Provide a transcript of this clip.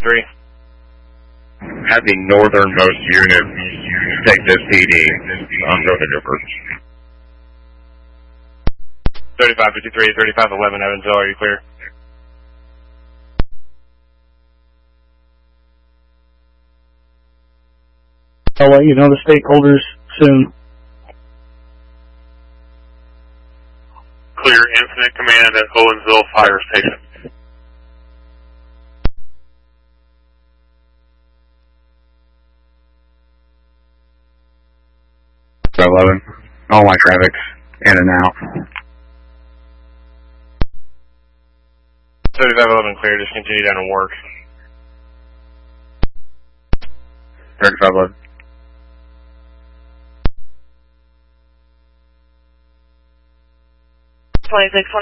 3553. Have the northernmost unit take this PD. I'm going to differ. 3553, 3511, Evansville, are you clear? I'll let you know the stakeholders soon. Clear incident command at Owensville Fire Station. All my traffic's in and out. 3511 clear, just continue down and work. 3511. 2620